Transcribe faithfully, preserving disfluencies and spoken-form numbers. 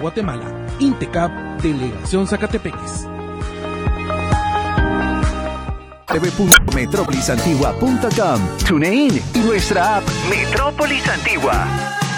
Guatemala. Intecap, Delegación Zacatepeques. w w w punto metropolis antigua punto com, TuneIn y nuestra app Metrópolis Antigua.